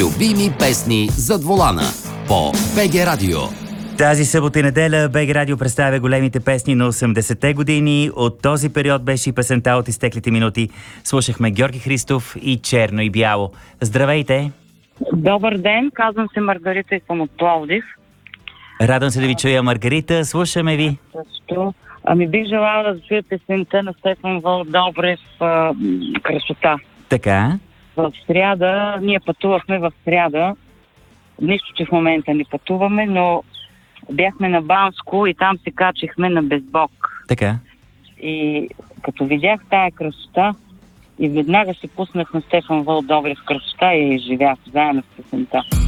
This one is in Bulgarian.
Любими песни зад волана по БГ Радио. Тази събота и неделя БГ Радио представя големите песни на 80-те години. От този период беше и песента от изтеклите минути. Слушахме Георги Христов и Черно и бяло. Здравейте! Добър ден, казвам се Маргарита и съм от Пловдив. Радвам се да ви чуя, Маргарита. Слушаме ви. Също. Бих желала да чуя песента на Стефан Вълдобрев "Красота". Така. В сряда, ние пътувахме в сряда. Нищо, че в момента не пътуваме, но бяхме на Банско и там се качихме на Безбог. Така. И като видях тая красота, и веднага се пуснах на Стефан Вълдобрев "Красота" и я изживях заедно с песента.